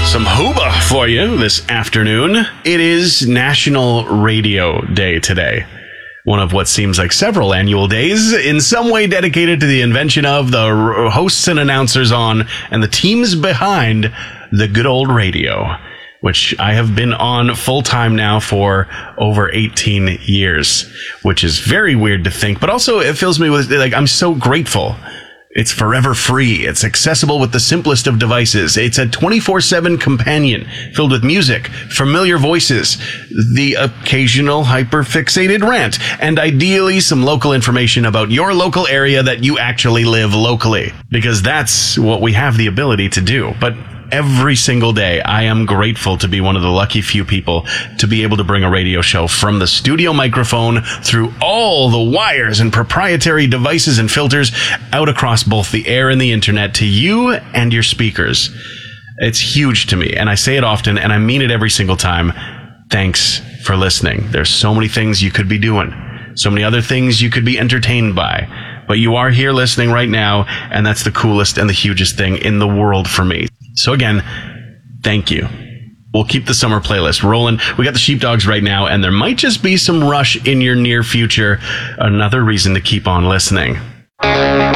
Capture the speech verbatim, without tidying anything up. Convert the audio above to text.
Some hooba for you this afternoon. It is National Radio Day today. One of what seems like several annual days, in some way dedicated to the invention of, the hosts and announcers on, and the teams behind the good old radio, which I have been on full time now for over eighteen years, which is very weird to think, but also it fills me with, like, I'm so grateful. It's forever free. It's accessible with the simplest of devices. It's a twenty-four seven companion filled with music, familiar voices, the occasional hyper-fixated rant, and ideally some local information about your local area that you actually live locally. Because that's what we have the ability to do. But every single day, I am grateful to be one of the lucky few people to be able to bring a radio show from the studio microphone through all the wires and proprietary devices and filters out across both the air and the internet to you and your speakers. It's huge to me, and I say it often, and I mean it every single time. Thanks for listening. There's so many things you could be doing, so many other things you could be entertained by, but you are here listening right now, and that's the coolest and the hugest thing in the world for me. So again, thank you. We'll keep the summer playlist rolling. We got the Sheepdogs right now, and there might just be some Rush in your near future. Another reason to keep on listening.